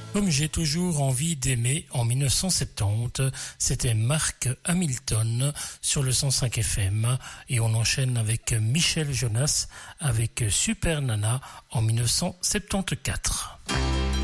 Comme j'ai toujours envie d'aimer en 1970, c'était Mark Hamilton sur le 105 FM et on enchaîne avec Michel Jonas avec Super Nana en 1974.